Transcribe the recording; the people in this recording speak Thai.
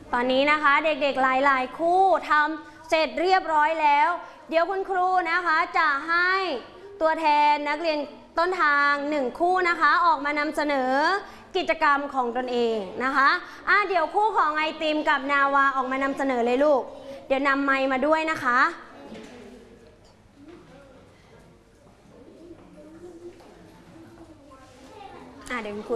ตอนนี้นะคะเด็กๆหลายๆคู่ทำเสร็จเรียบร้อยแล้วเดี๋ยวคุณครูนะคะจะให้ตัวแทนนักเรียนต้นทาง1คู่นะคะออกมานำเสนอกิจกรรมของตนเองนะคะเดี๋ยวคู่ของไอติมกับนาวาออกมานำเสนอเลยลูกเดี๋ยวนำไมค์มาด้วยนะคะเดี๋ยวคุณครู